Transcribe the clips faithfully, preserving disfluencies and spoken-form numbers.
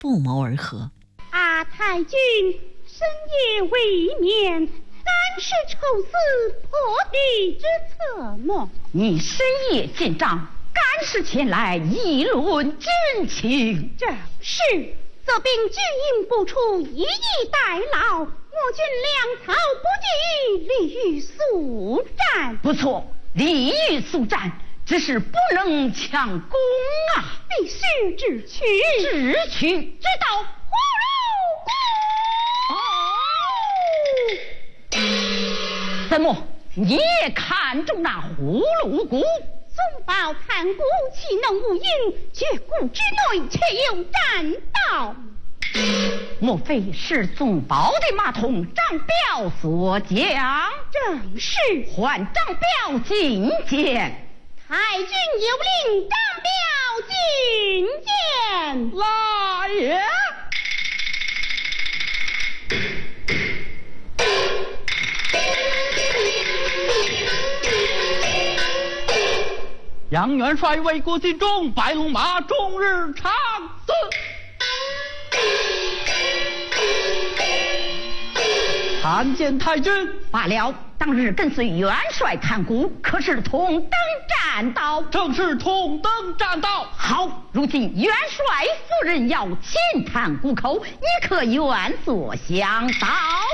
不谋而合。 阿太君深夜未眠，安是愁思破敌之策么？ 你深夜进帐，干是前来议论军情。 正是，则兵军营不出，一役代劳，我军粮草不济，立于速战。 不错，立于速战，只是不能强攻啊！ 必须智取， 智取知道。呼噜！哦，怎么你也看中那葫芦谷？ 纵保看顾，岂能无因？绝谷之内，却有栈道。 莫非是纵保的马童张彪所讲？ 正是。 唤张彪觐见。 太君有令，张彪觐见。 来也！ 杨元帅为国尽忠，白龙马终日长死。参见太君。 罢了，当日跟随元帅看谷，可是同登栈道？ 正是同登栈道。 好，如今元帅夫人要亲探谷口，你可愿作向导？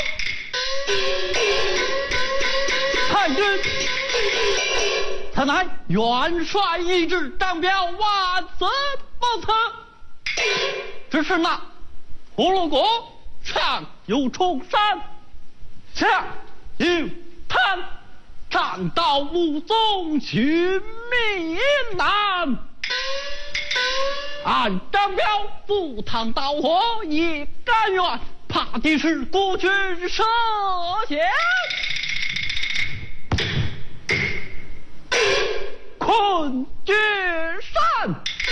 太君，此乃元帅意志，张彪万死不辞。只是那葫芦谷上有重山，下有滩，栈道无踪，寻觅难。按张彪赴汤蹈火也甘愿，怕的是孤军涉险，困绝山。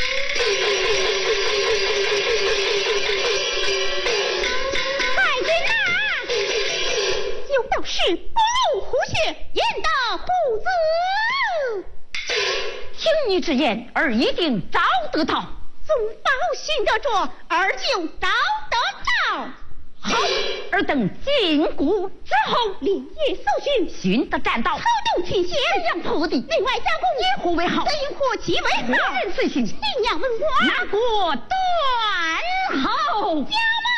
太君呐，有道是不入虎穴，焉得虎子？ 听你之言，儿一定找得到。 纵保寻得着，儿就找得着。 好，尔等进谷之后， 连夜搜寻， 寻得栈道， 偷渡天险，这样破敌。另外张公野火为好， 则引火其为好。 人随行， 定要问我拿过断后。 家门。